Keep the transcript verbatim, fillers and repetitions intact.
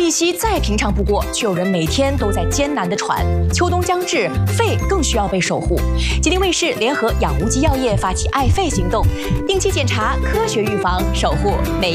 一息再平常不过，却有人每天都在艰难地喘。秋冬将至，肺更需要被守护。吉林卫视联合养无极药业发起爱肺行动，定期检查，科学预防，守护每。